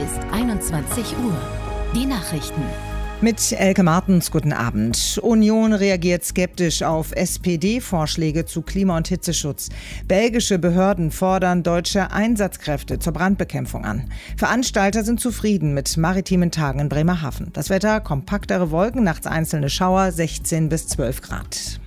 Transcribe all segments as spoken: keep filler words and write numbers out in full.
ist einundzwanzig Uhr. Die Nachrichten. Mit Elke Martens, guten Abend. Union reagiert skeptisch auf S P D-Vorschläge zu Klima- und Hitzeschutz. Belgische Behörden fordern deutsche Einsatzkräfte zur Brandbekämpfung an. Veranstalter sind zufrieden mit maritimen Tagen in Bremerhaven. Das Wetter: kompaktere Wolken, nachts einzelne Schauer, sechzehn bis zwölf Grad.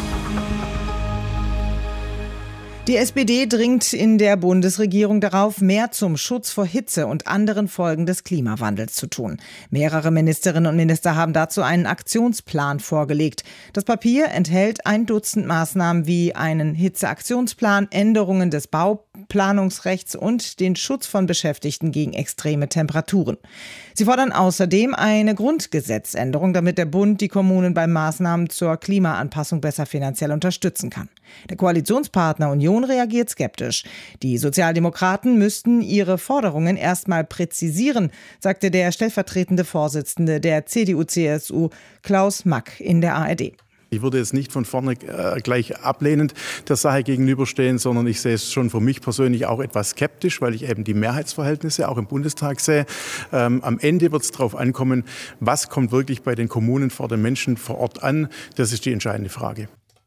Die S P D dringt in der Bundesregierung darauf, mehr zum Schutz vor Hitze und anderen Folgen des Klimawandels zu tun. Mehrere Ministerinnen und Minister haben dazu einen Aktionsplan vorgelegt. Das Papier enthält ein Dutzend Maßnahmen wie einen Hitzeaktionsplan, Änderungen des Bauplanungsrechts und den Schutz von Beschäftigten gegen extreme Temperaturen. Sie fordern außerdem eine Grundgesetzänderung, damit der Bund die Kommunen bei Maßnahmen zur Klimaanpassung besser finanziell unterstützen kann. Der Koalitionspartner Union reagiert skeptisch. Die Sozialdemokraten müssten ihre Forderungen erstmal präzisieren, sagte der stellvertretende Vorsitzende der C D U C S U, Klaus Mack, in der A R D. Ich würde jetzt nicht von vorne äh, gleich ablehnend der Sache gegenüberstehen, sondern ich sehe es schon für mich persönlich auch etwas skeptisch, weil ich eben die Mehrheitsverhältnisse auch im Bundestag sehe. Ähm, am Ende wird es darauf ankommen, was kommt wirklich bei den Kommunen vor den Menschen vor Ort an. Das ist die entscheidende Frage.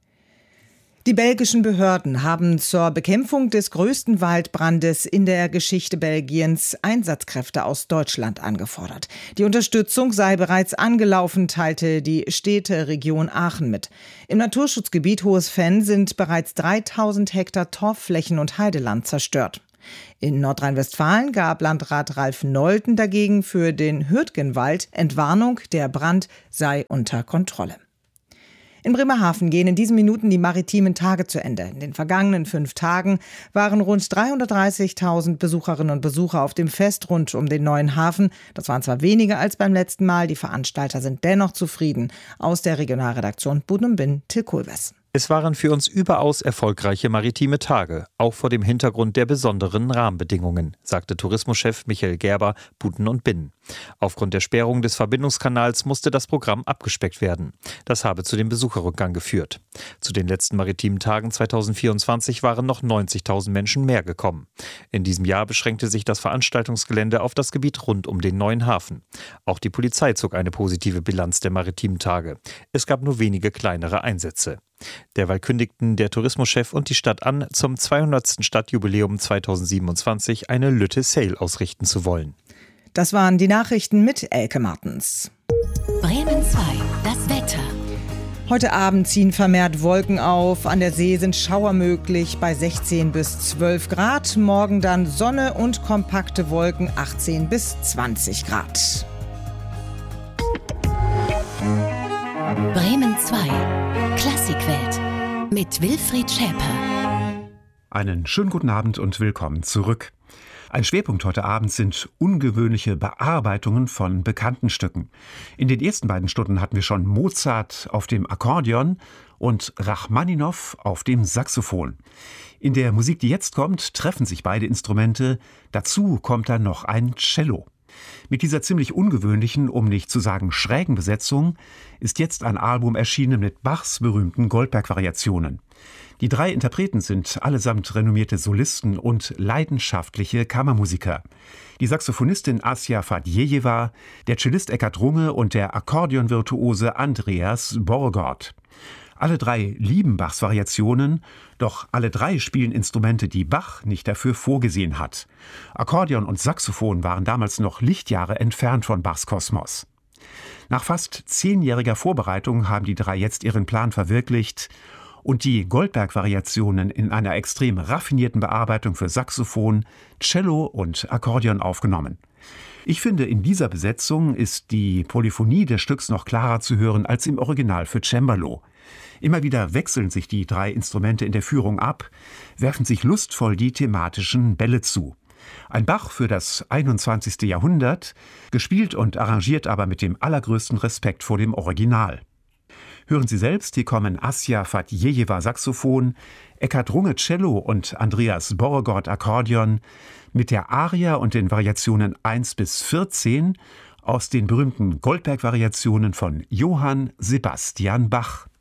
Die belgischen Behörden haben zur Bekämpfung des größten Waldbrandes in der Geschichte Belgiens Einsatzkräfte aus Deutschland angefordert. Die Unterstützung sei bereits angelaufen, teilte die Städteregion Aachen mit. Im Naturschutzgebiet Hohes Venn sind bereits dreitausend Hektar Torfflächen und Heideland zerstört. In Nordrhein-Westfalen gab Landrat Ralf Nolten dagegen für den Hürtgenwald Entwarnung, der Brand sei unter Kontrolle. In Bremerhaven gehen in diesen Minuten die maritimen Tage zu Ende. In den vergangenen fünf Tagen waren rund dreihundertdreißigtausend Besucherinnen und Besucher auf dem Fest rund um den neuen Hafen. Das waren zwar weniger als beim letzten Mal, die Veranstalter sind dennoch zufrieden. Aus der Regionalredaktion Buden und Binn, Till Kohlwes. Es waren für uns überaus erfolgreiche maritime Tage, auch vor dem Hintergrund der besonderen Rahmenbedingungen, sagte Tourismuschef Michael Gerber, Buden und Binn. Aufgrund der Sperrung des Verbindungskanals musste das Programm abgespeckt werden. Das habe zu dem Besucherrückgang geführt. Zu den letzten maritimen Tagen zweitausendvierundzwanzig waren noch neunzigtausend Menschen mehr gekommen. In diesem Jahr beschränkte sich das Veranstaltungsgelände auf das Gebiet rund um den neuen Hafen. Auch die Polizei zog eine positive Bilanz der maritimen Tage. Es gab nur wenige kleinere Einsätze. Derweil kündigten der Tourismuschef und die Stadt an, zum zweihundertsten Stadtjubiläum zweitausendsiebenundzwanzig eine Lütte Sail ausrichten zu wollen. Das waren die Nachrichten mit Elke Martens. Bremen zwei, das Wetter. Heute Abend ziehen vermehrt Wolken auf. An der See sind Schauer möglich bei sechzehn bis zwölf Grad. Morgen dann Sonne und kompakte Wolken, achtzehn bis zwanzig Grad. Bremen zwei, Klassikwelt mit Wilfried Schäper. Einen schönen guten Abend und willkommen zurück. Ein Schwerpunkt heute Abend sind ungewöhnliche Bearbeitungen von bekannten Stücken. In den ersten beiden Stunden hatten wir schon Mozart auf dem Akkordeon und Rachmaninow auf dem Saxophon. In der Musik, die jetzt kommt, treffen sich beide Instrumente. Dazu kommt dann noch ein Cello. Mit dieser ziemlich ungewöhnlichen, um nicht zu sagen schrägen Besetzung ist jetzt ein Album erschienen mit Bachs berühmten Goldberg-Variationen. Die drei Interpreten sind allesamt renommierte Solisten und leidenschaftliche Kammermusiker. Die Saxophonistin Asja Fadjejewa, der Cellist Eckhard Runge und der Akkordeonvirtuose Andreas Borgott. Alle drei lieben Bachs Variationen, doch alle drei spielen Instrumente, die Bach nicht dafür vorgesehen hat. Akkordeon und Saxophon waren damals noch Lichtjahre entfernt von Bachs Kosmos. Nach fast zehnjähriger Vorbereitung haben die drei jetzt ihren Plan verwirklicht und die Goldberg-Variationen in einer extrem raffinierten Bearbeitung für Saxophon, Cello und Akkordeon aufgenommen. Ich finde, in dieser Besetzung ist die Polyphonie des Stücks noch klarer zu hören als im Original für Cembalo. Immer wieder wechseln sich die drei Instrumente in der Führung ab, werfen sich lustvoll die thematischen Bälle zu. Ein Bach für das einundzwanzigste Jahrhundert, gespielt und arrangiert aber mit dem allergrößten Respekt vor dem Original. Hören Sie selbst, hier kommen Asja Fadjejewa Saxophon, Eckhard Runge Cello und Andreas Borgott Akkordeon mit der Aria und den Variationen eins bis vierzehn aus den berühmten Goldberg-Variationen von Johann Sebastian Bach.